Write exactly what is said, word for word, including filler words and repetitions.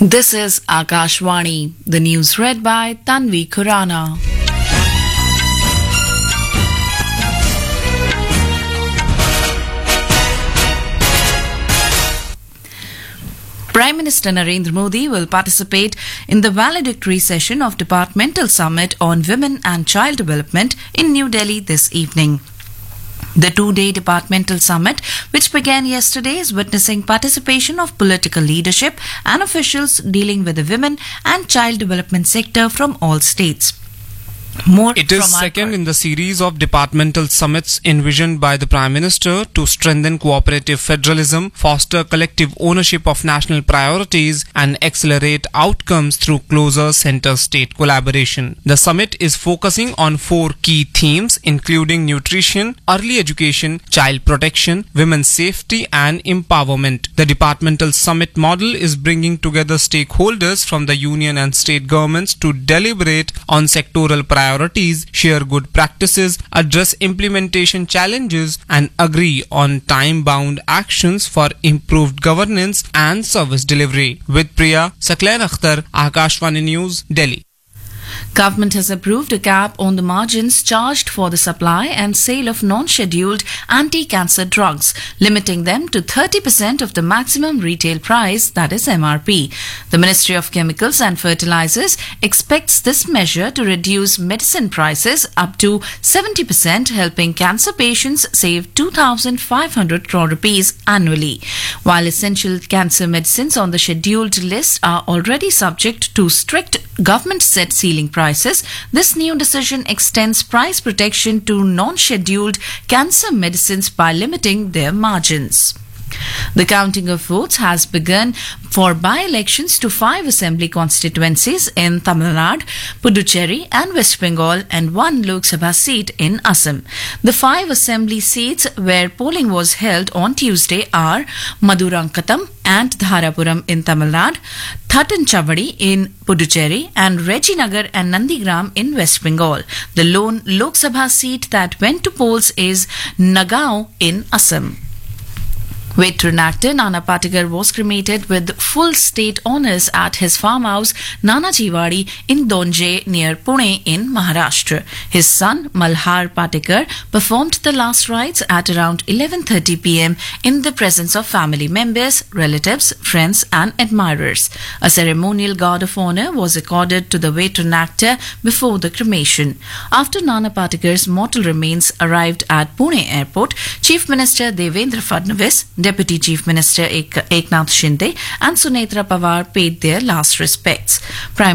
This is Akashvani, the news read by Tanvi Khurana. Prime Minister Narendra Modi will participate in the valedictory session of Departmental Summit on Women and Child Development in New Delhi this evening. The two-day departmental summit, which began yesterday, is witnessing participation of political leadership and officials dealing with the women and child development sector from all states. More It is from our second cor- in the series of departmental summits envisioned by the Prime Minister to strengthen cooperative federalism, foster collective ownership of national priorities, and accelerate outcomes through closer center-state collaboration. The summit is focusing on four key themes, including nutrition, early education, child protection, women's safety, and empowerment. The departmental summit model is bringing together stakeholders from the union and state governments to deliberate on sectoral priorities. Priorities, share good practices, address implementation challenges, and agree on time-bound actions for improved governance and service delivery. With Priya Saklain Akhtar, Akashvani News, Delhi. Government has approved a cap on the margins charged for the supply and sale of non-scheduled anti-cancer drugs, limiting them to thirty percent of the maximum retail price, that is M R P. The Ministry of Chemicals and Fertilizers expects this measure to reduce medicine prices up to seventy percent, helping cancer patients save two thousand five hundred crore rupees annually. While essential cancer medicines on the scheduled list are already subject to strict government-set ceiling prices, this new decision extends price protection to non-scheduled cancer medicines by limiting their margins. The counting of votes has begun for by-elections to five assembly constituencies in Tamil Nadu, Puducherry and West Bengal and one Lok Sabha seat in Assam. The five assembly seats where polling was held on Tuesday are Madurankatam and Dharapuram in Tamil Nadu, Thattanchavadi in Puducherry and Rejinagar and Nandigram in West Bengal. The lone Lok Sabha seat that went to polls is Nagaon in Assam. Veteran actor Nana Patekar was cremated with full state honours at his farmhouse Nanaji Wadi in Donje near Pune in Maharashtra. His son Malhar Patekar performed the last rites at around eleven thirty p m in the presence of family members, relatives, friends and admirers. A ceremonial guard of honour was accorded to the veteran actor before the cremation. After Nana Patekar's mortal remains arrived at Pune airport, Chief Minister Devendra Fadnavis, Deputy Chief Minister Ek- Eknath Shinde and Sunetra Pawar paid their last respects. Prime